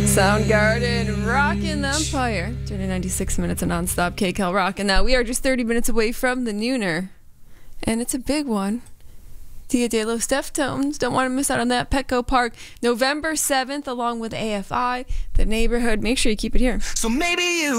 Soundgarden, rockin' the Empire. During 96 minutes of non-stop KCAL rock. And now we are just 30 minutes away from the Nooner. And it's a big one. Dia de los Deftones. Don't want to miss out on that. Petco Park, November 7th, along with AFI, The Neighborhood. Make sure you keep it here. So maybe you